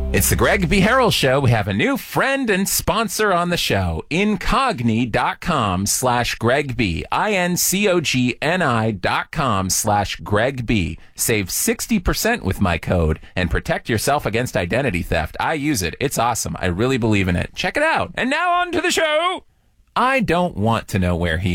It's the Greg B. Harrell Show. We have a new friend and sponsor on the show. Incogni.com/Greg B. INCOGNI.com/Greg B. Save 60% with my code and protect yourself against identity theft. I use it. It's awesome. I really believe in it. Check it out. And now on to the show. I don't want to know where he